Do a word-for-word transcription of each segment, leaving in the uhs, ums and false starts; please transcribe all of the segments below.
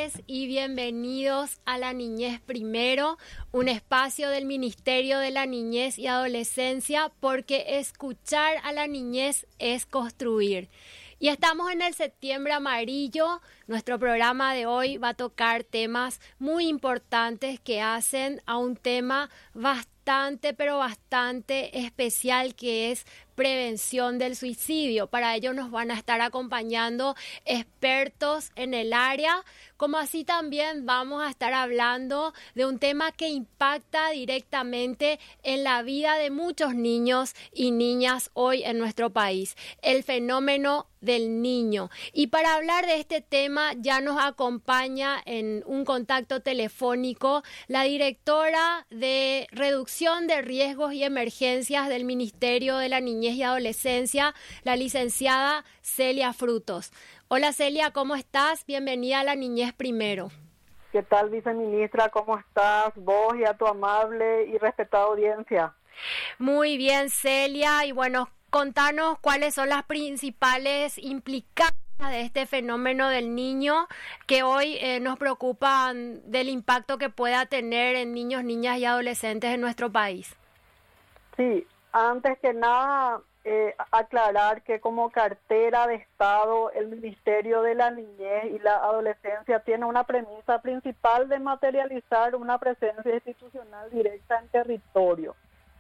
tardes y bienvenidos a La Niñez Primero, un espacio del Ministerio de la Niñez y Adolescencia, porque escuchar a la niñez es construir. Y estamos en el Septiembre Amarillo. Nuestro programa de hoy va a tocar temas muy importantes que hacen a un tema bastante, pero bastante especial, que es prevención del suicidio. Para ello nos van a estar acompañando expertos en el área, como así también vamos a estar hablando de un tema que impacta directamente en la vida de muchos niños y niñas hoy en nuestro país, el fenómeno del niño. Y para hablar de este tema ya nos acompaña en un contacto telefónico la directora de Reducción de Riesgos y Emergencias del Ministerio de la Niñez y Adolescencia, la licenciada Celia Frutos. Hola Celia, ¿cómo estás? Bienvenida a La Niñez Primero. ¿Qué tal, viceministra? ¿Cómo estás? Vos y a tu amable y respetada audiencia. Muy bien, Celia. Y bueno, contanos cuáles son las principales implicancias de este fenómeno del niño que hoy eh, nos preocupan del impacto que pueda tener en niños, niñas y adolescentes en nuestro país. Sí, antes que nada, eh, aclarar que como cartera de Estado, el Ministerio de la Niñez y la Adolescencia tiene una premisa principal de materializar una presencia institucional directa en territorio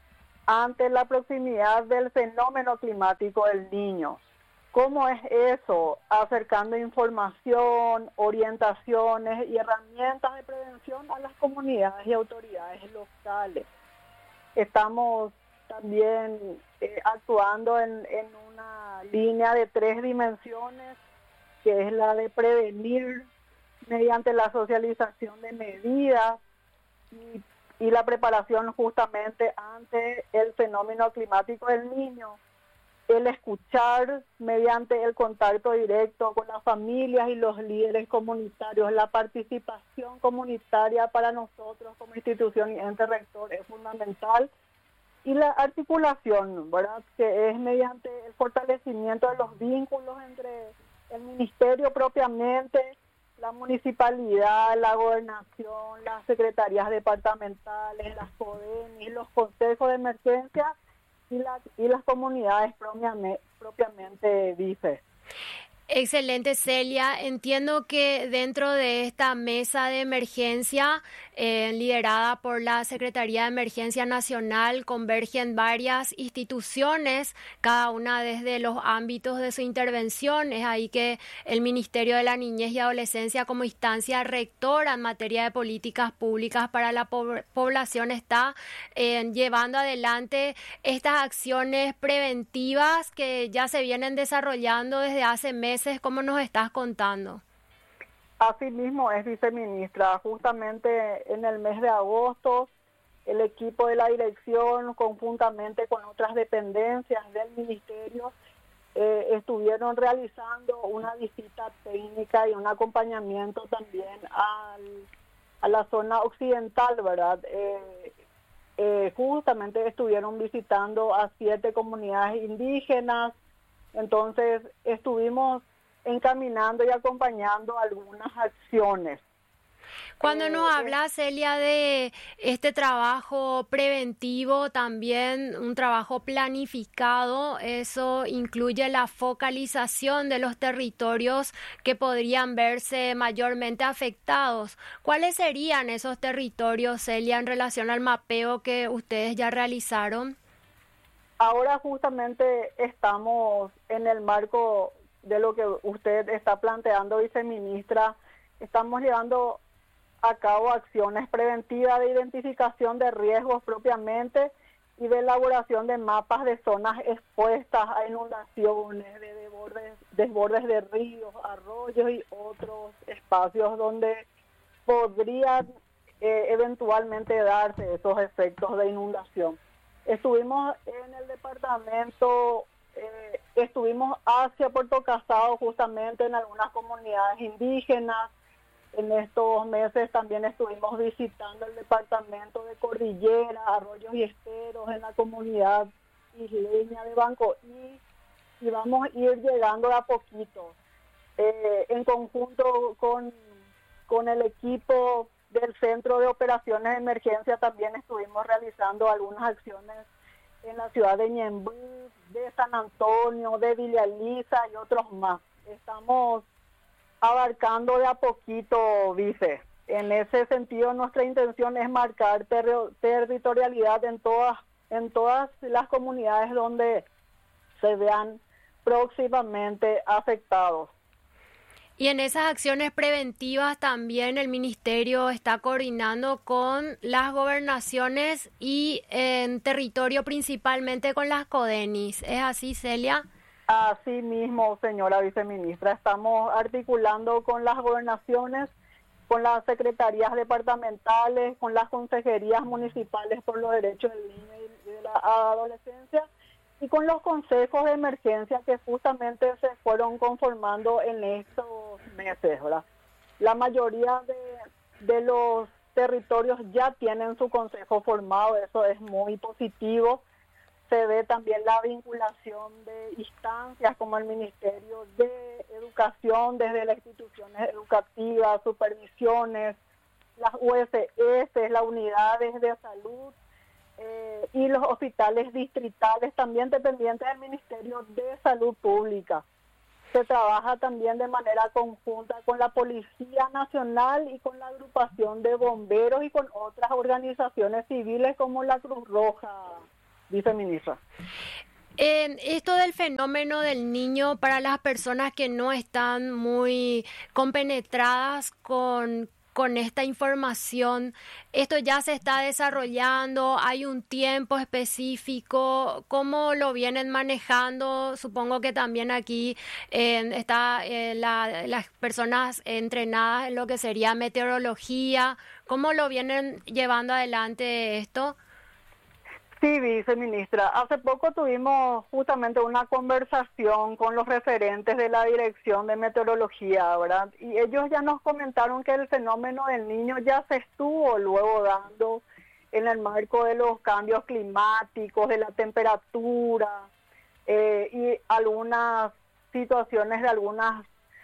ante la proximidad del fenómeno climático del niño. ¿Cómo es eso? Acercando información, orientaciones y herramientas de prevención a las comunidades y autoridades locales. Estamos también eh, actuando en, en una línea de tres dimensiones, que es la de prevenir mediante la socialización de medidas y y la preparación justamente ante el fenómeno climático del niño, el escuchar mediante el contacto directo con las familias y los líderes comunitarios. La participación comunitaria para nosotros como institución y ente rector es fundamental, y la articulación, ¿verdad?, que es mediante el fortalecimiento de los vínculos entre el ministerio propiamente, la municipalidad, la gobernación, las secretarías departamentales, las CODENI, los consejos de emergencia y, la, y las comunidades propiamente, propiamente dice. Excelente, Celia. Entiendo que dentro de esta mesa de emergencia, eh, liderada por la Secretaría de Emergencia Nacional, convergen varias instituciones, cada una desde los ámbitos de su intervención. Es ahí que el Ministerio de la Niñez y Adolescencia, como instancia rectora en materia de políticas públicas para la po- población, está eh, llevando adelante estas acciones preventivas que ya se vienen desarrollando desde hace meses, como nos estás contando. Así mismo es, viceministra. Justamente en el mes de agosto, el equipo de la dirección, conjuntamente con otras dependencias del ministerio, eh, estuvieron realizando una visita técnica y un acompañamiento también al, a la zona occidental, ¿verdad? Eh, eh, justamente estuvieron visitando a siete comunidades indígenas. Entonces estuvimos encaminando y acompañando algunas acciones. Cuando eh, nos habla, Celia, de este trabajo preventivo, también un trabajo planificado, eso incluye la focalización de los territorios que podrían verse mayormente afectados. ¿Cuáles serían esos territorios, Celia, en relación al mapeo que ustedes ya realizaron? Ahora justamente estamos en el marco de lo que usted está planteando, viceministra. Estamos llevando a cabo acciones preventivas de identificación de riesgos propiamente y de elaboración de mapas de zonas expuestas a inundaciones, de desbordes, desbordes de ríos, arroyos y otros espacios donde podrían eh, eventualmente darse esos efectos de inundación. Estuvimos en el departamento, eh, estuvimos hacia Puerto Casado, justamente en algunas comunidades indígenas. En estos meses también estuvimos visitando el departamento de Cordillera, Arroyos y Esteros, en la comunidad isleña de Bancoí, y vamos a ir llegando de a poquito, eh, en conjunto con con el equipo del Centro de Operaciones de Emergencia también estuvimos realizando algunas acciones en la ciudad de Ñemby, de San Antonio, de Villa Elisa y otros más. Estamos abarcando de a poquito, vice. En ese sentido, nuestra intención es marcar ter- territorialidad en todas, en todas las comunidades donde se vean próximamente afectados. Y en esas acciones preventivas también el Ministerio está coordinando con las gobernaciones y en territorio principalmente con las CODENIS. ¿Es así, Celia? Así mismo, señora viceministra. Estamos articulando con las gobernaciones, con las secretarías departamentales, con las consejerías municipales por los derechos del niño y de la adolescencia, y con los consejos de emergencia que justamente se fueron conformando en estos meses, ¿verdad? La mayoría de, de los territorios ya tienen su consejo formado, eso es muy positivo. Se ve también la vinculación de instancias como el Ministerio de Educación, desde las instituciones educativas, supervisiones, las U S S, las unidades de salud, Eh, y los hospitales distritales también dependientes del Ministerio de Salud Pública. Se trabaja también de manera conjunta con la Policía Nacional y con la agrupación de bomberos y con otras organizaciones civiles como la Cruz Roja, viceministra. Eh, esto del fenómeno del niño para las personas que no están muy compenetradas con con esta información, esto ya se está desarrollando, hay un tiempo específico, ¿cómo lo vienen manejando? Supongo que también aquí eh, está eh, la, las personas entrenadas en lo que sería meteorología, ¿cómo lo vienen llevando adelante esto? Sí, viceministra. Hace poco tuvimos justamente una conversación con los referentes de la Dirección de Meteorología, ¿verdad? Y ellos ya nos comentaron que el fenómeno del niño ya se estuvo luego dando en el marco de los cambios climáticos, de la temperatura eh, y algunas situaciones de algunas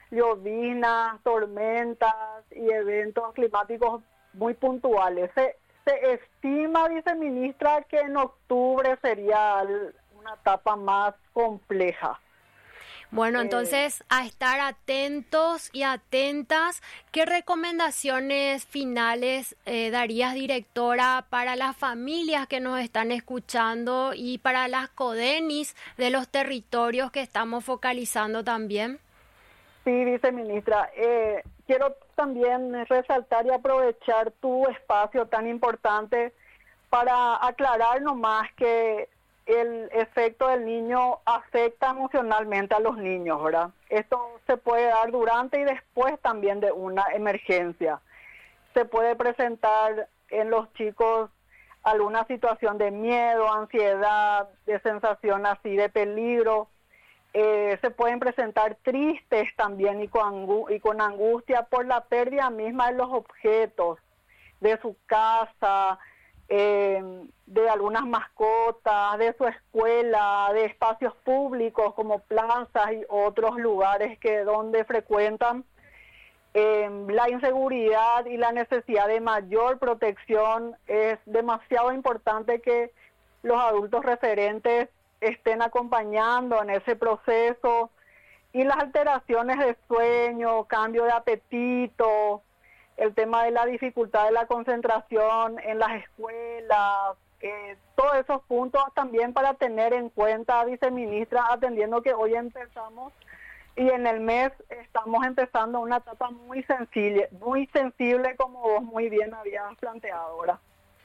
llovinas, tormentas y eventos climáticos muy puntuales. Se, Se estima, viceministra, que en octubre sería una etapa más compleja. Bueno, Eh, entonces a estar atentos y atentas. ¿Qué recomendaciones finales eh, darías, directora, para las familias que nos están escuchando y para las CODENIS de los territorios que estamos focalizando también? Sí, viceministra. Eh, quiero también resaltar y aprovechar tu espacio tan importante para aclarar nomás que el efecto del niño afecta emocionalmente a los niños, ¿verdad? Esto se puede dar durante y después también de una emergencia. Se puede presentar en los chicos alguna situación de miedo, ansiedad, de sensación así de peligro. Eh, se pueden presentar tristes también y con, angu- y con angustia por la pérdida misma de los objetos, de su casa, eh, de algunas mascotas, de su escuela, de espacios públicos como plazas y otros lugares que donde frecuentan. Eh, la inseguridad y la necesidad de mayor protección es demasiado importante que los adultos referentes estén acompañando en ese proceso, y las alteraciones de sueño, cambio de apetito, el tema de la dificultad de la concentración en las escuelas, eh, todos esos puntos también para tener en cuenta, viceministra, atendiendo que hoy empezamos y en el mes estamos empezando una etapa muy sensible, muy sensible como vos muy bien habías planteado ahora.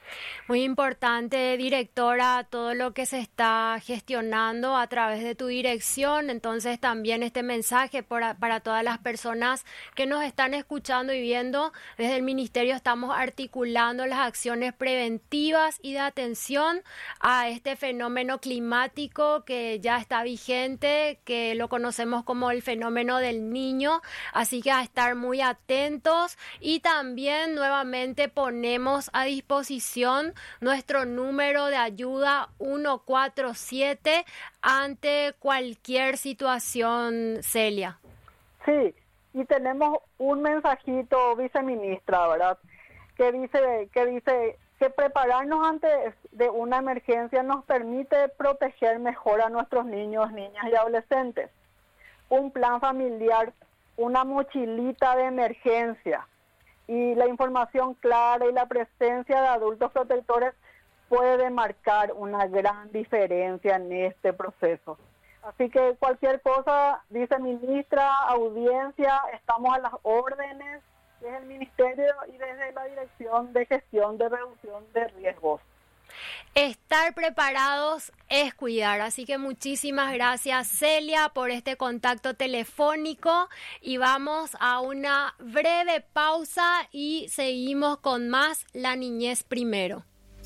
Muy importante, directora, todo lo que se está gestionando a través de tu dirección. Entonces también este mensaje para, para todas las personas que nos están escuchando y viendo. Desde el Ministerio estamos articulando las acciones preventivas y de atención a este fenómeno climático que ya está vigente, que lo conocemos como el fenómeno del niño. Así que a estar muy atentos, y también nuevamente ponemos a disposición nuestro número de ayuda uno cuatro siete ante cualquier situación, Celia. Sí, Y tenemos un mensajito, viceministra, ¿verdad? Que dice que dice que prepararnos antes de una emergencia nos permite proteger mejor a nuestros niños, niñas y adolescentes. Un plan familiar, una mochilita de emergencia y la información clara y la presencia de adultos protectores puede marcar una gran diferencia en este proceso. Así que cualquier cosa, viceministra, audiencia, estamos a las órdenes desde el Ministerio y desde la Dirección de Gestión de Reducción de Riesgos. Estar preparados es cuidar, así que muchísimas gracias, Celia, por este contacto telefónico y vamos a una breve pausa y seguimos con más La Niñez Primero.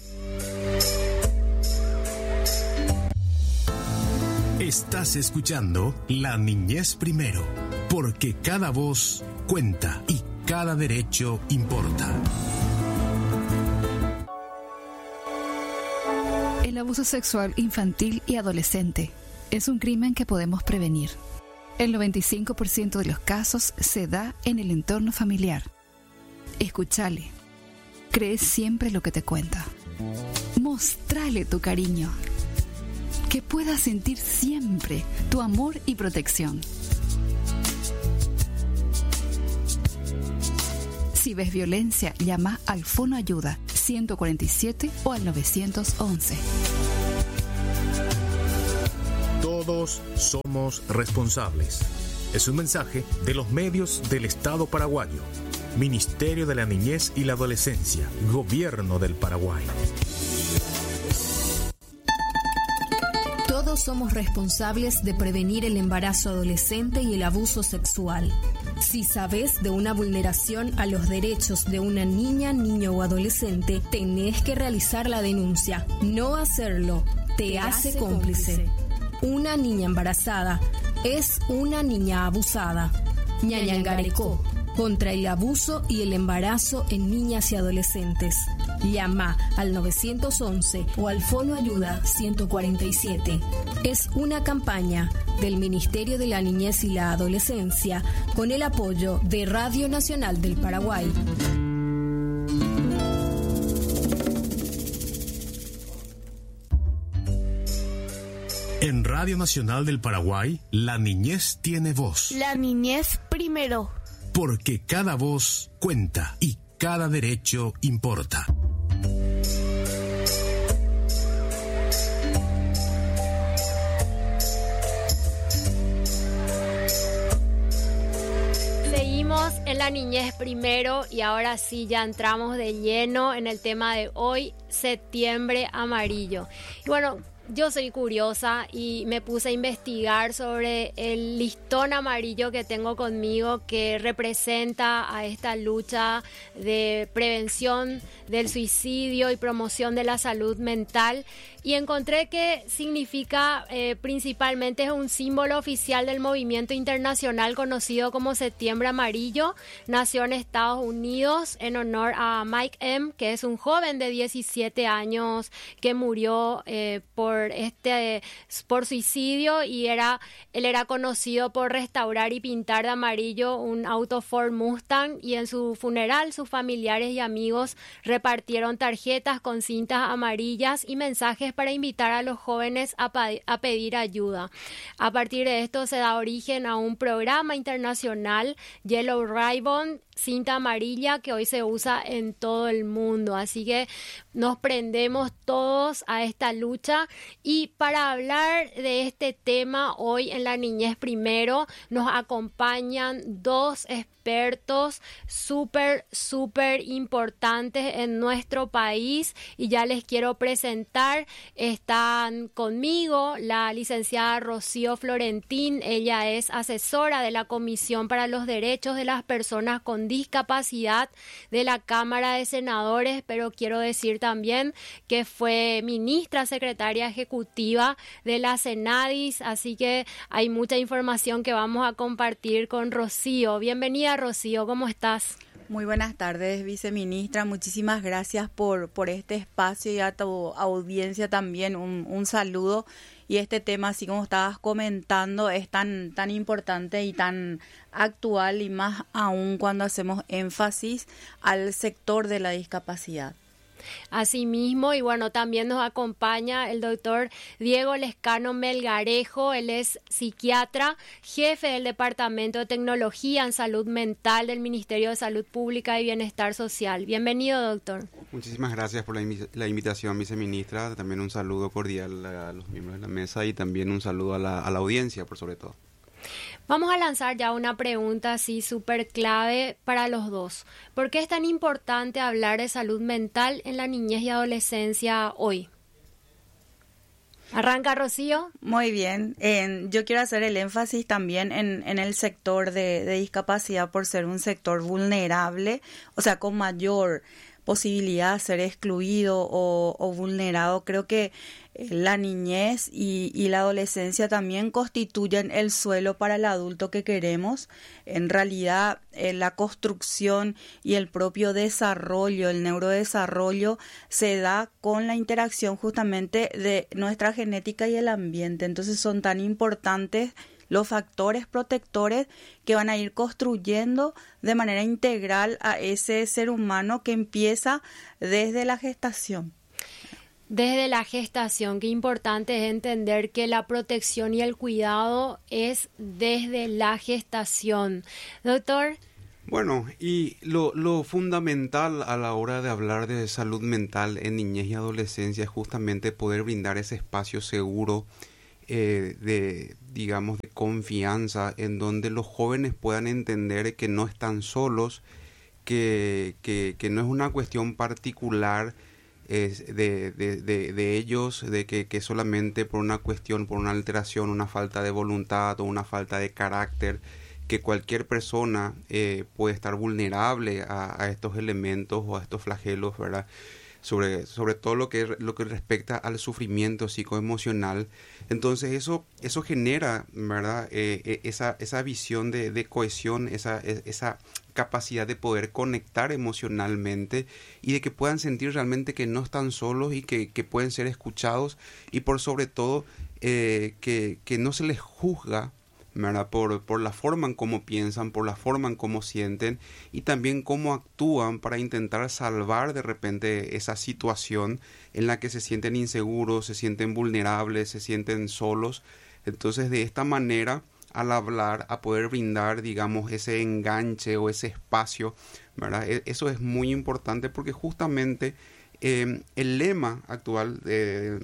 Estás escuchando La Niñez Primero, porque cada voz cuenta y cada derecho importa. El abuso sexual infantil y adolescente es un crimen que podemos prevenir. El noventa y cinco por ciento de los casos se da en el entorno familiar. Escúchale. Cree siempre lo que te cuenta. Mostrale tu cariño. Que pueda sentir siempre tu amor y protección. Si ves violencia, llama al Fono Ayuda ciento cuarenta y siete o al nueve once. Todos somos responsables. Es un mensaje de los medios del Estado paraguayo. Ministerio de la Niñez y la Adolescencia. Gobierno del Paraguay. Todos somos responsables de prevenir el embarazo adolescente y el abuso sexual. Si sabes de una vulneración a los derechos de una niña, niño o adolescente, tenés que realizar la denuncia. No hacerlo te, te hace, hace cómplice. cómplice. Una niña embarazada es una niña abusada. Ñañangarecó, contra el abuso y el embarazo en niñas y adolescentes. Llama al nueve once o al Fono Ayuda ciento cuarenta y siete. Es una campaña del Ministerio de la Niñez y la Adolescencia con el apoyo de Radio Nacional del Paraguay. En Radio Nacional del Paraguay, la niñez tiene voz. La niñez primero. Porque cada voz cuenta y cada derecho importa. Seguimos en La Niñez Primero y ahora sí ya entramos de lleno en el tema de hoy, Septiembre Amarillo. Y bueno, yo soy curiosa y me puse a investigar sobre el listón amarillo que tengo conmigo que representa a esta lucha de prevención del suicidio y promoción de la salud mental, y encontré que significa eh, principalmente es un símbolo oficial del movimiento internacional conocido como Septiembre Amarillo. Nació en Estados Unidos en honor a Mike M., que es un joven de diecisiete años que murió eh, por este por suicidio, y era él era conocido por restaurar y pintar de amarillo un auto Ford Mustang, y en su funeral sus familiares y amigos repartieron tarjetas con cintas amarillas y mensajes para invitar a los jóvenes a, pa- a pedir ayuda. A partir de esto se da origen a un programa internacional, Yellow Ribbon, cinta amarilla, que hoy se usa en todo el mundo. Así que nos prendemos todos a esta lucha, y para hablar de este tema hoy en La Niñez Primero nos acompañan dos expertos súper, súper importantes en nuestro país, y ya les quiero presentar. Están conmigo la licenciada Rocío Florentín. Ella es asesora de la Comisión para los Derechos de las Personas con Discapacidad de la Cámara de Senadores, pero quiero decir también que fue ministra secretaria ejecutiva de la Senadis, así que hay mucha información que vamos a compartir con Rocío. Bienvenida, Rocío, ¿cómo estás? Muy buenas tardes, viceministra. Muchísimas gracias por, por este espacio, y a tu audiencia también un, un saludo. y este tema, así como estabas comentando, es tan, tan importante y tan actual, y más aún cuando hacemos énfasis al sector de la discapacidad. Asimismo, y bueno, también nos acompaña el doctor Diego Lescano Melgarejo. Él es psiquiatra, jefe del Departamento de Tecnología en Salud Mental del Ministerio de Salud Pública y Bienestar Social. Bienvenido, doctor. Muchísimas gracias por la, invi- la invitación, viceministra. También un saludo cordial a los miembros de la mesa y también un saludo a la, a la audiencia, por sobre todo. Vamos a lanzar ya una pregunta así súper clave para los dos. ¿Por qué es tan importante hablar de salud mental en la niñez y adolescencia hoy? ¿Arranca, Rocío? Muy bien. Eh, yo quiero hacer el énfasis también en, en el sector de, de discapacidad por ser un sector vulnerable, o sea, con mayor posibilidad de ser excluido o, o vulnerado. Creo que eh, la niñez y, y la adolescencia también constituyen el suelo para el adulto que queremos. En realidad, eh, la construcción y el propio desarrollo, el neurodesarrollo, se da con la interacción justamente de nuestra genética y el ambiente. Entonces son tan importantes los factores protectores que van a ir construyendo de manera integral a ese ser humano que empieza desde la gestación. Desde la gestación, qué importante es entender que la protección y el cuidado es desde la gestación. Doctor. Bueno, y lo, lo fundamental a la hora de hablar de salud mental en niñez y adolescencia es justamente poder brindar ese espacio seguro Eh, de, digamos, de confianza, en donde los jóvenes puedan entender que no están solos, que, que, que no es una cuestión particular eh, de, de, de, de ellos, de que, que solamente por una cuestión, por una alteración, una falta de voluntad o una falta de carácter, que cualquier persona eh, puede estar vulnerable a, a estos elementos o a estos flagelos, ¿verdad? Sobre, sobre todo lo que, lo que respecta al sufrimiento psicoemocional. Entonces eso, eso genera, ¿verdad? Eh, esa, esa visión de, de cohesión, esa, esa capacidad de poder conectar emocionalmente y de que puedan sentir realmente que no están solos y que, que pueden ser escuchados, y por sobre todo eh, que, que no se les juzga, ¿verdad? Por, por la forma en cómo piensan, por la forma en cómo sienten y también cómo actúan para intentar salvar de repente esa situación en la que se sienten inseguros, se sienten vulnerables, se sienten solos. Entonces, de esta manera, al hablar, a poder brindar, digamos, ese enganche o ese espacio, ¿verdad? Eso es muy importante porque justamente eh, el lema actual de...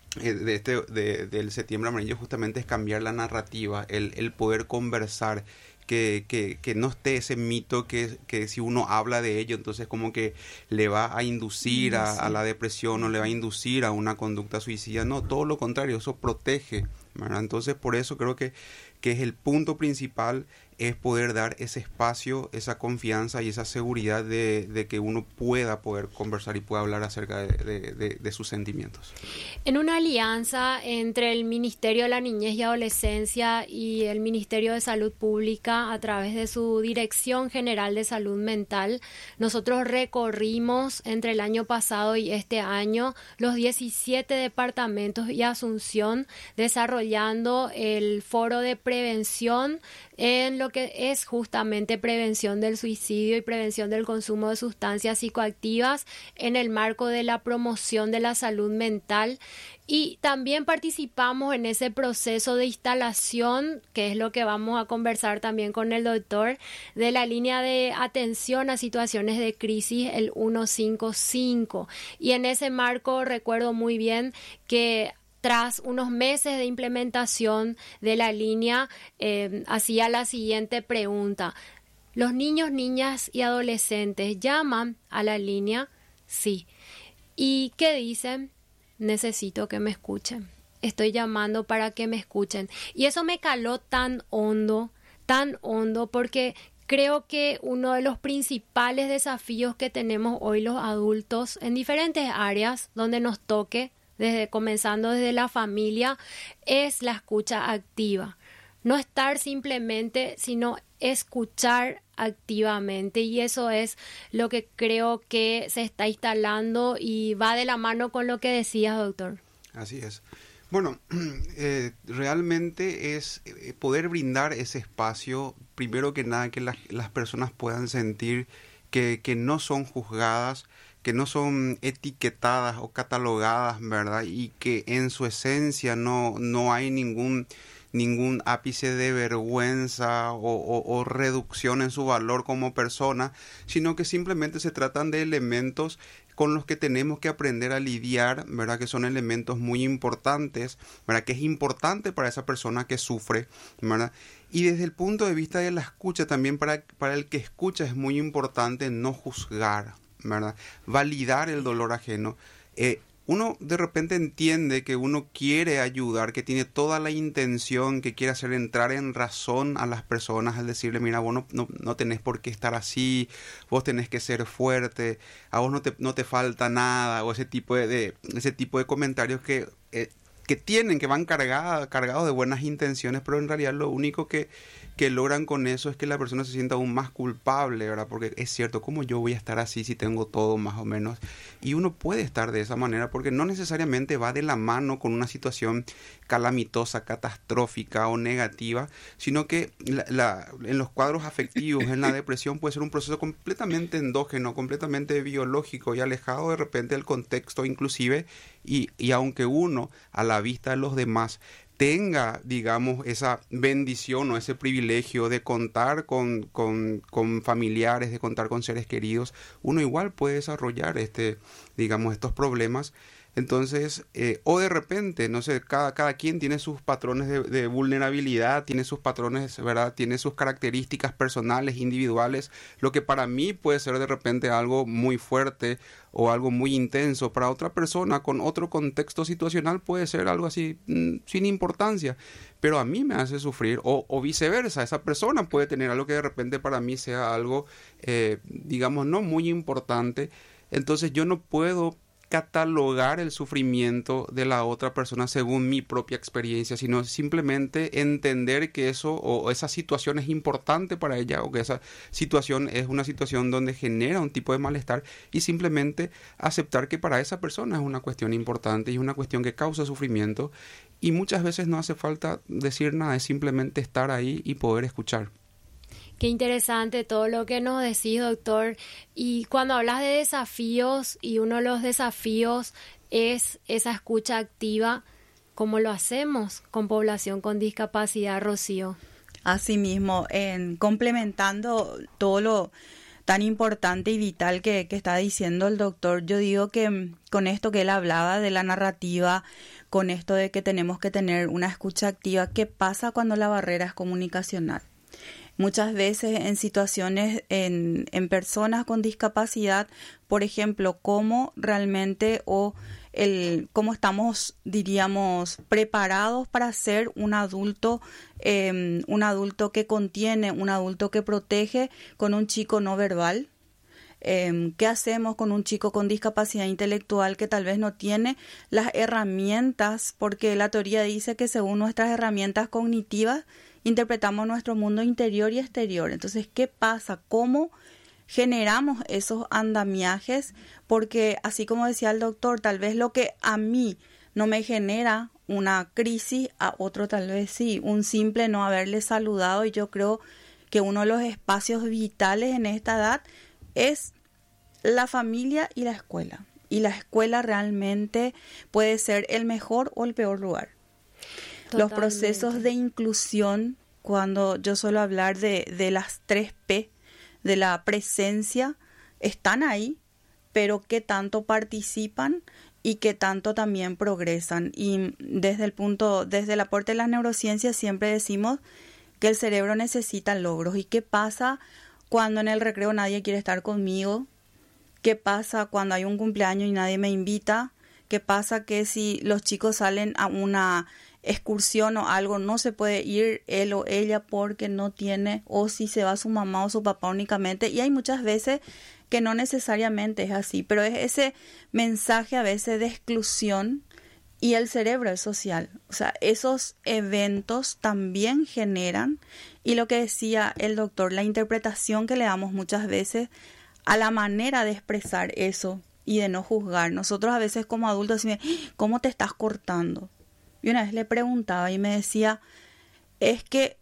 de este de, del septiembre amarillo justamente es cambiar la narrativa, el, el poder conversar, que, que, que no esté ese mito que, que si uno habla de ello entonces como que le va a inducir a, a la depresión o le va a inducir a una conducta suicida. No, todo lo contrario, eso protege, ¿verdad? Entonces por eso creo que, que es el punto principal, es poder dar ese espacio, esa confianza y esa seguridad de, de que uno pueda poder conversar y pueda hablar acerca de, de, de, de sus sentimientos. En una alianza entre el Ministerio de la Niñez y Adolescencia y el Ministerio de Salud Pública a través de su Dirección General de Salud Mental, nosotros recorrimos entre el año pasado y este año los diecisiete departamentos y Asunción, desarrollando el foro de prevención en lo que es justamente prevención del suicidio y prevención del consumo de sustancias psicoactivas en el marco de la promoción de la salud mental. Y también participamos en ese proceso de instalación, que es lo que vamos a conversar también con el doctor, de la línea de atención a situaciones de crisis, el ciento cincuenta y cinco. Y en ese marco recuerdo muy bien que tras unos meses de implementación de la línea, eh, hacía la siguiente pregunta. ¿Los niños, niñas y adolescentes llaman a la línea? Sí. ¿Y qué dicen? Necesito que me escuchen. Estoy llamando para que me escuchen. Y eso me caló tan hondo, tan hondo, porque creo que uno de los principales desafíos que tenemos hoy los adultos en diferentes áreas donde nos toque, desde comenzando desde la familia, es la escucha activa. No estar simplemente, sino escuchar activamente, y eso es lo que creo que se está instalando y va de la mano con lo que decías, doctor. Así es. Bueno, eh, realmente es eh, poder brindar ese espacio, primero que nada, que las, las personas puedan sentir que, que no son juzgadas, que no son etiquetadas o catalogadas, ¿verdad? Y que en su esencia no, no hay ningún, ningún ápice de vergüenza o, o, o reducción en su valor como persona, sino que simplemente se tratan de elementos con los que tenemos que aprender a lidiar, ¿verdad? Que son elementos muy importantes, ¿verdad? Que es importante para esa persona que sufre, ¿verdad? Y desde el punto de vista de la escucha, también para, para el que escucha es muy importante no juzgar, ¿verdad? Validar el dolor ajeno. Eh, uno de repente entiende que uno quiere ayudar, que tiene toda la intención, que quiere hacer entrar en razón a las personas al decirle, mira, vos no, no, no tenés por qué estar así, vos tenés que ser fuerte, a vos no te, no te falta nada, o ese tipo de, de ese tipo de comentarios que, eh, que tienen, que van cargados, cargados de buenas intenciones, pero en realidad lo único que, que logran con eso es que la persona se sienta aún más culpable, ¿verdad? Porque es cierto, ¿cómo yo voy a estar así si tengo todo más o menos? Y uno puede estar de esa manera porque no necesariamente va de la mano con una situación calamitosa, catastrófica o negativa, sino que la, la, en los cuadros afectivos, en la depresión, puede ser un proceso completamente endógeno, completamente biológico y alejado de repente del contexto inclusive, y, y aunque uno a la vista de los demás tenga, digamos, esa bendición o ese privilegio de contar con, con, con familiares, de contar con seres queridos, uno igual puede desarrollar este, digamos, estos problemas. Entonces, eh, o de repente, no sé, cada, cada quien tiene sus patrones de, de vulnerabilidad, tiene sus patrones, ¿verdad? Tiene sus características personales, individuales. Lo que para mí puede ser de repente algo muy fuerte o algo muy intenso, para otra persona con otro contexto situacional puede ser algo así mmm, sin importancia. Pero a mí me hace sufrir, o, o viceversa, esa persona puede tener algo que de repente para mí sea algo, eh, digamos, no muy importante. Entonces yo no puedo catalogar el sufrimiento de la otra persona según mi propia experiencia, sino simplemente entender que eso o esa situación es importante para ella, o que esa situación es una situación donde genera un tipo de malestar, y simplemente aceptar que para esa persona es una cuestión importante y es una cuestión que causa sufrimiento, y muchas veces no hace falta decir nada, es simplemente estar ahí y poder escuchar. Qué interesante todo lo que nos decís, doctor. Y cuando hablas de desafíos, y uno de los desafíos es esa escucha activa, ¿cómo lo hacemos con población con discapacidad, Rocío? Asimismo, en complementando todo lo tan importante y vital que, que está diciendo el doctor, yo digo que con esto que él hablaba de la narrativa, con esto de que tenemos que tener una escucha activa, ¿qué pasa cuando la barrera es comunicacional? Muchas veces en situaciones, en, en personas con discapacidad, por ejemplo, cómo realmente o el cómo estamos, diríamos, preparados para ser un adulto, eh, un adulto que contiene, un adulto que protege con un chico no verbal. Eh, ¿Qué hacemos con un chico con discapacidad intelectual que tal vez no tiene las herramientas? Porque la teoría dice que según nuestras herramientas cognitivas interpretamos nuestro mundo interior y exterior. Entonces, ¿qué pasa? ¿Cómo generamos esos andamiajes? Porque así como decía el doctor, tal vez lo que a mí no me genera una crisis, a otro tal vez sí, un simple no haberle saludado. Y yo creo que uno de los espacios vitales en esta edad es la familia y la escuela. Y la escuela realmente puede ser el mejor o el peor lugar. Totalmente. Los procesos de inclusión, cuando yo suelo hablar de, de las tres P, de la presencia, están ahí, pero qué tanto participan y qué tanto también progresan. Y desde el punto, desde el aporte de las neurociencias siempre decimos que el cerebro necesita logros. ¿Y qué pasa cuando en el recreo nadie quiere estar conmigo? ¿Qué pasa cuando hay un cumpleaños y nadie me invita? ¿Qué pasa que si los chicos salen a una excursión o algo, no se puede ir él o ella porque no tiene, o si se va su mamá o su papá únicamente? Y hay muchas veces que no necesariamente es así, pero es ese mensaje a veces de exclusión, y el cerebro es social. O sea, esos eventos también generan, y lo que decía el doctor, la interpretación que le damos muchas veces a la manera de expresar eso y de no juzgar. Nosotros a veces como adultos decimos, ¿cómo te estás cortando? Y una vez le preguntaba y me decía, es que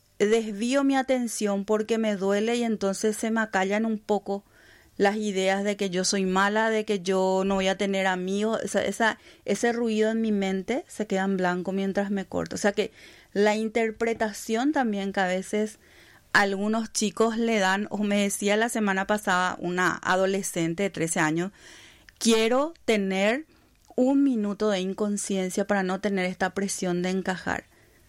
desvío mi atención porque me duele y entonces se me acallan un poco las ideas de que yo soy mala, de que yo no voy a tener amigos. Esa, esa, ese ruido en mi mente se queda en blanco mientras me corto. O sea que la interpretación también que a veces algunos chicos le dan, o me decía la semana pasada una adolescente de trece años, quiero tener un minuto de inconsciencia para no tener esta presión de encajar.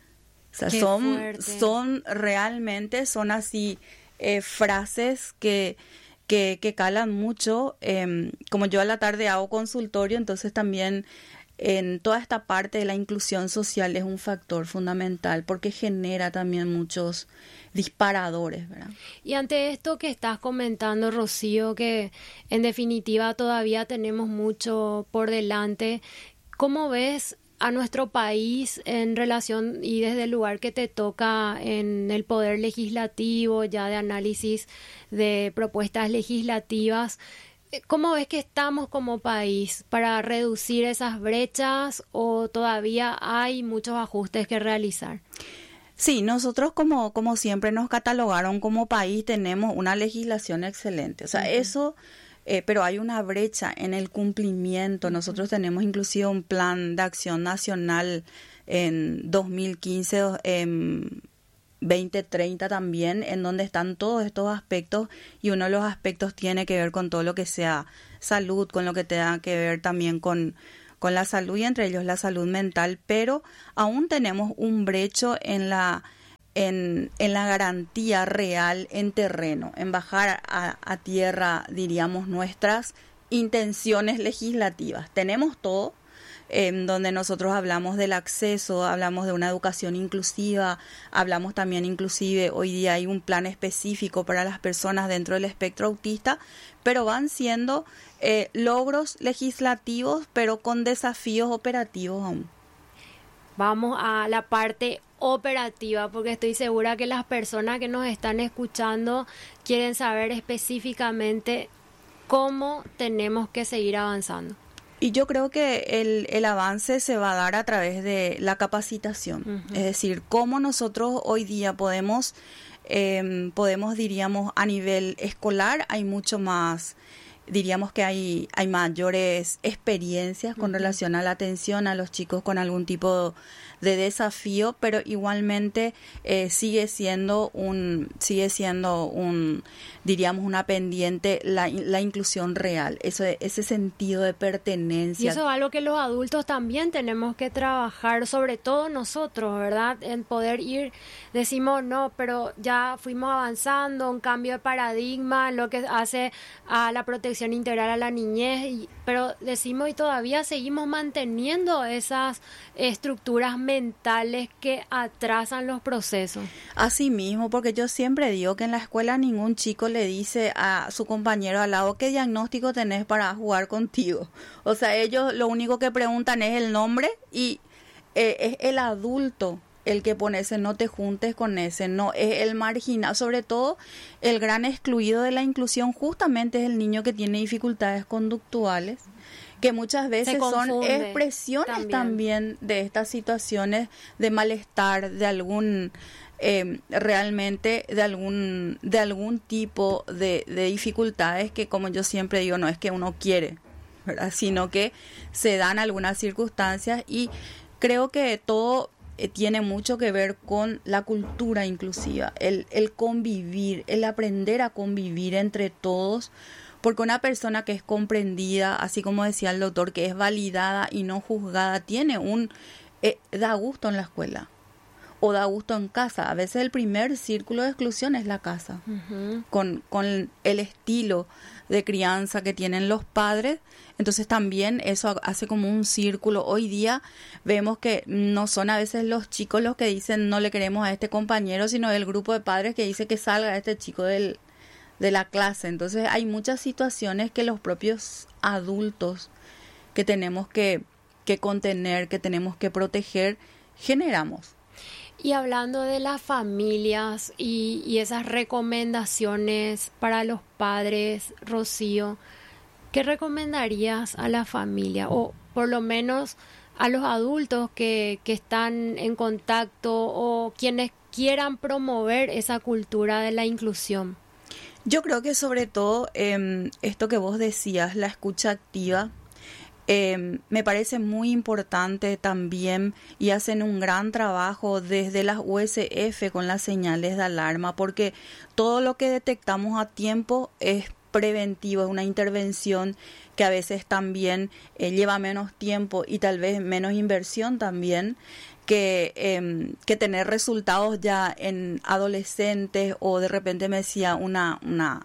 O sea, son, son realmente, son así eh, frases que, que, que calan mucho. Eh, como yo a la tarde hago consultorio, entonces también en toda esta parte de la inclusión social es un factor fundamental porque genera también muchos disparadores, ¿verdad? Y ante esto que estás comentando, Rocío, que en definitiva todavía tenemos mucho por delante, ¿cómo ves a nuestro país en relación y desde el lugar que te toca en el poder legislativo, ya de análisis de propuestas legislativas? ¿Cómo ves que estamos como país para reducir esas brechas o todavía hay muchos ajustes que realizar? Sí, nosotros como, como siempre nos catalogaron como país, tenemos una legislación excelente. O sea, uh-huh. eso, eh, pero hay una brecha en el cumplimiento. Uh-huh. Nosotros tenemos inclusive un plan de acción nacional en dos mil quince, eh, veinte treinta también, en donde están todos estos aspectos y uno de los aspectos tiene que ver con todo lo que sea salud, con lo que tenga que ver también con... con la salud y entre ellos la salud mental, pero aún tenemos un brecho en la, en, en la garantía real en terreno, en bajar a, a tierra, diríamos, nuestras intenciones legislativas. Tenemos todo, en donde nosotros hablamos del acceso, hablamos de una educación inclusiva, hablamos también inclusive, hoy día hay un plan específico para las personas dentro del espectro autista, pero van siendo eh, logros legislativos, pero con desafíos operativos aún. Vamos a la parte operativa, porque estoy segura que las personas que nos están escuchando quieren saber específicamente cómo tenemos que seguir avanzando. Y yo creo que el, el avance se va a dar a través de la capacitación, uh-huh. es decir, cómo nosotros hoy día podemos, eh, podemos diríamos, a nivel escolar hay mucho más, diríamos que hay, hay mayores experiencias con uh-huh. relación a la atención a los chicos con algún tipo de desafío, pero igualmente eh, sigue siendo un, sigue siendo un, diríamos, una pendiente la, la inclusión real, eso, ese sentido de pertenencia. Y eso es algo que los adultos también tenemos que trabajar, sobre todo nosotros, ¿verdad? En poder ir, decimos, no, pero ya fuimos avanzando, un cambio de paradigma, lo que hace a la protección integral a la niñez, y, pero decimos y todavía seguimos manteniendo esas estructuras mentales que atrasan los procesos. Así mismo, porque yo siempre digo que en la escuela ningún chico le dice a su compañero al lado qué diagnóstico tenés para jugar contigo. O sea, ellos lo único que preguntan es el nombre y eh, es el adulto el que pone ese, no te juntes con ese, no, es el marginal, sobre todo el gran excluido de la inclusión justamente es el niño que tiene dificultades conductuales, que muchas veces son expresiones también. también de estas situaciones de malestar, de algún eh, realmente de algún de algún tipo de, de dificultades que, como yo siempre digo, no es que uno quiere, ¿verdad? Sino que se dan algunas circunstancias y creo que todo eh, tiene mucho que ver con la cultura inclusiva, el, el convivir, el aprender a convivir entre todos. Porque una persona que es comprendida, así como decía el doctor, que es validada y no juzgada, tiene un eh, da gusto en la escuela o da gusto en casa. A veces el primer círculo de exclusión es la casa, uh-huh. con, con el estilo de crianza que tienen los padres. Entonces también eso hace como un círculo. Hoy día vemos que no son a veces los chicos los que dicen no le queremos a este compañero, sino el grupo de padres que dice que salga este chico del de la clase. Entonces hay muchas situaciones que los propios adultos que tenemos que, que contener, que tenemos que proteger, generamos. Y hablando de las familias y, y esas recomendaciones para los padres, Rocío, ¿qué recomendarías a la familia? O por lo menos a los adultos que, que están en contacto o quienes quieran promover esa cultura de la inclusión? Yo creo que sobre todo eh, esto que vos decías, la escucha activa, eh, me parece muy importante también, y hacen un gran trabajo desde las U S F con las señales de alarma, porque todo lo que detectamos a tiempo es preventivo, es una intervención que a veces también eh, lleva menos tiempo y tal vez menos inversión también que, eh, que tener resultados ya en adolescentes, o de repente me decía una, una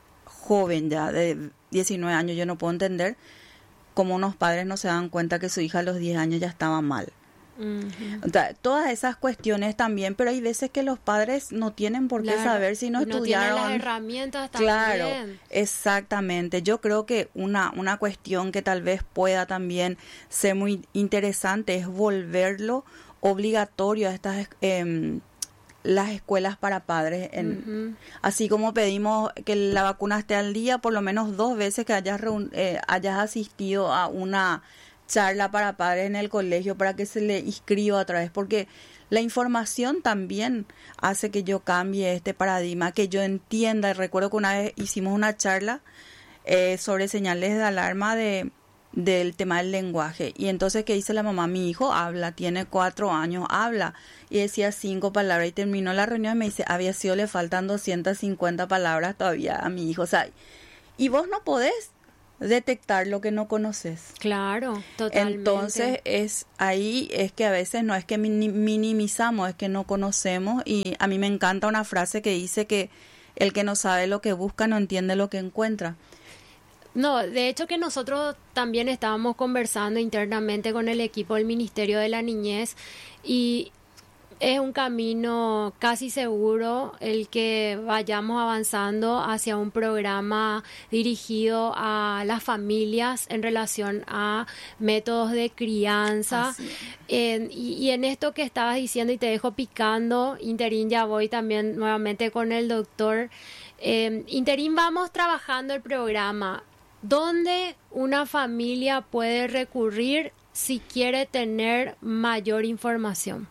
joven ya de diecinueve años, yo no puedo entender cómo unos padres no se dan cuenta que su hija a los diez años ya estaba mal. Uh-huh. O sea, todas esas cuestiones también, pero hay veces que los padres no tienen por qué claro, saber si no, no estudiaron. Tienen las herramientas también. Claro, exactamente. Yo creo que una, una cuestión que tal vez pueda también ser muy interesante es volverlo obligatorio a estas eh, las escuelas para padres. En, uh-huh. Así como pedimos que la vacuna esté al día, por lo menos dos veces que hayas, reun, eh, hayas asistido a una charla para padres en el colegio para que se le inscriba otra vez, porque la información también hace que yo cambie este paradigma, que yo entienda. Recuerdo que una vez hicimos una charla eh, sobre señales de alarma de del tema del lenguaje, y entonces ¿qué dice la mamá? Mi hijo habla, tiene cuatro años, habla, y decía cinco palabras, y terminó la reunión y me dice, había sido, le faltan doscientas cincuenta palabras todavía a mi hijo. O sea, y vos no podés detectar lo que no conoces. Claro, totalmente. Entonces es ahí es que a veces no es que minimizamos, es que no conocemos. Y a mí me encanta una frase que dice que el que no sabe lo que busca no entiende lo que encuentra. No, de hecho que nosotros también estábamos conversando internamente con el equipo del Ministerio de la Niñez, y es un camino casi seguro el que vayamos avanzando hacia un programa dirigido a las familias en relación a métodos de crianza. Eh, y, y en esto que estabas diciendo, y te dejo picando, Interín, ya voy también nuevamente con el doctor. Eh, Interín, vamos trabajando el programa. ¿Dónde una familia puede recurrir si quiere tener mayor información?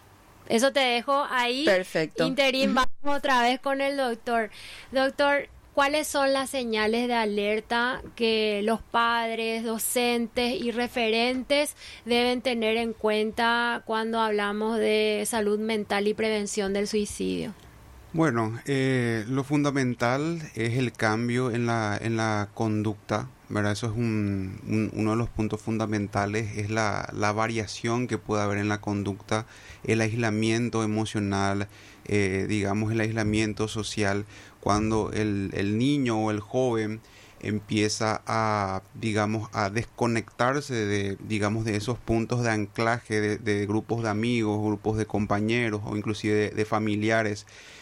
Eso te dejo ahí. Perfecto. Interín, vamos otra vez con el doctor. Doctor, ¿cuáles son las señales de alerta que los padres, docentes y referentes deben tener en cuenta cuando hablamos de salud mental y prevención del suicidio? Bueno, eh, lo fundamental es el cambio en la, en la conducta, ¿verdad? Eso es un, un, uno de los puntos fundamentales, es la, la variación que puede haber en la conducta, el aislamiento emocional, eh, digamos el aislamiento social, cuando el, el niño o el joven empieza a, digamos, a desconectarse de, digamos, de esos puntos de anclaje de, de grupos de amigos, grupos de compañeros o inclusive de, de familiares.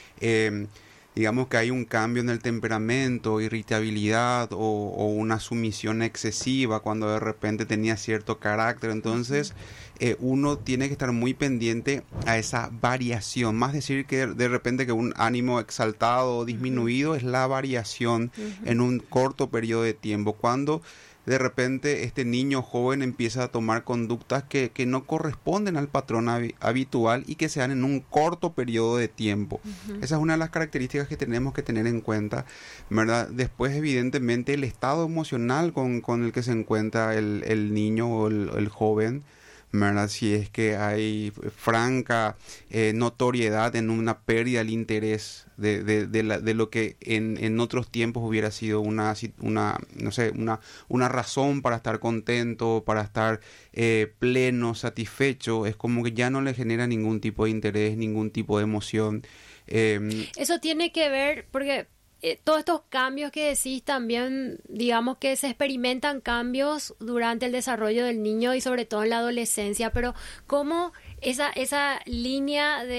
Eh, digamos que hay un cambio en el temperamento, irritabilidad o, o una sumisión excesiva cuando de repente tenía cierto carácter. Entonces eh, uno tiene que estar muy pendiente a esa variación, más decir que de repente que un ánimo exaltado o disminuido uh-huh. es la variación uh-huh. en un corto periodo de tiempo, cuando de repente este niño joven empieza a tomar conductas que, que no corresponden al patrón hab- habitual y que se dan en un corto periodo de tiempo. Uh-huh. Esa es una de las características que tenemos que tener en cuenta, ¿verdad? Después, evidentemente, el estado emocional con, con el que se encuentra el, el niño o el, el joven, ¿verdad? Si es que hay franca eh, notoriedad en una pérdida del interés de, de, de, la, de lo que en, en otros tiempos hubiera sido una, una no sé, una, una razón para estar contento, para estar eh, pleno, satisfecho, es como que ya no le genera ningún tipo de interés, ningún tipo de emoción. Eh, Eso tiene que ver, porque Eh, todos estos cambios que decís también, digamos que se experimentan cambios durante el desarrollo del niño y sobre todo en la adolescencia, pero ¿cómo esa, esa línea de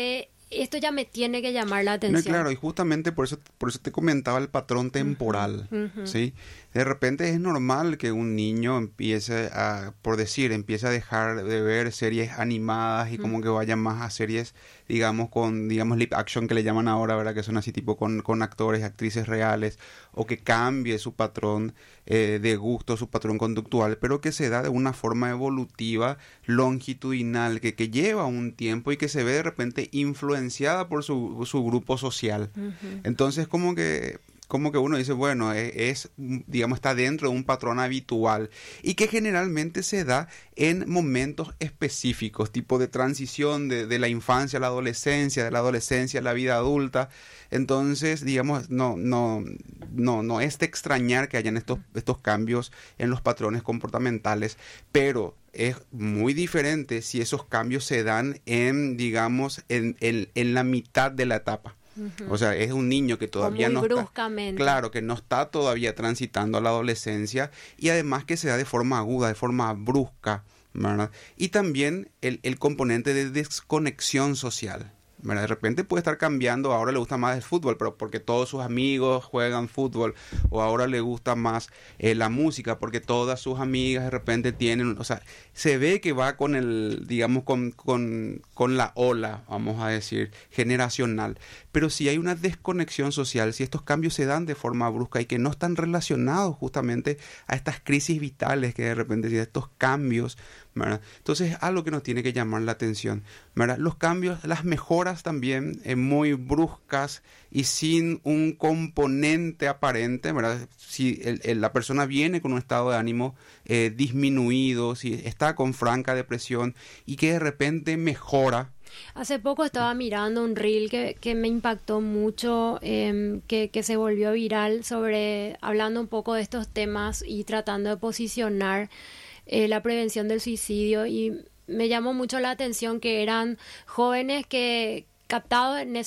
esto ya me tiene que llamar la atención. No, claro, y justamente por eso, por eso te comentaba el patrón temporal, uh-huh, uh-huh. ¿sí? De repente es normal que un niño empiece a, por decir, empiece a dejar de ver series animadas y uh-huh. como que vaya más a series, digamos, con, digamos, live action que le llaman ahora, ¿verdad? Que son así tipo con, con actores, actrices reales, o que cambie su patrón eh, de gusto, su patrón conductual, pero que se da de una forma evolutiva, longitudinal, que, que lleva un tiempo y que se ve de repente influenciada por su, su grupo social. Uh-huh. Entonces, como que... como que uno dice, bueno, es, es, digamos, está dentro de un patrón habitual y que generalmente se da en momentos específicos, tipo de transición de, de la infancia a la adolescencia, de la adolescencia a la vida adulta. Entonces, digamos, no, no, no, no es de extrañar que hayan estos, estos cambios en los patrones comportamentales, pero es muy diferente si esos cambios se dan en, digamos, en, en, en la mitad de la etapa. Uh-huh. O sea, es un niño que todavía no está, claro, que no está todavía transitando a la adolescencia y además que se da de forma aguda, de forma brusca, ¿verdad? Y también el, el componente de desconexión social, ¿verdad? De repente puede estar cambiando, ahora le gusta más el fútbol, pero porque todos sus amigos juegan fútbol, o ahora le gusta más eh, la música, porque todas sus amigas de repente tienen, o sea, se ve que va con el, digamos, con, con, con la ola, vamos a decir, generacional. Pero si hay una desconexión social, si estos cambios se dan de forma brusca y que no están relacionados justamente a estas crisis vitales que de repente tienen estos cambios, ¿verdad? Entonces es algo que nos tiene que llamar la atención, ¿verdad? Los cambios, las mejoras también eh, muy bruscas y sin un componente aparente, ¿verdad? Si el, el, la persona viene con un estado de ánimo eh, disminuido, si está con franca depresión y que de repente mejora. Hace poco estaba mirando un reel que, que me impactó mucho, eh, que, que se volvió viral, sobre hablando un poco de estos temas y tratando de posicionar eh, la prevención del suicidio, y me llamó mucho la atención que eran jóvenes que captados en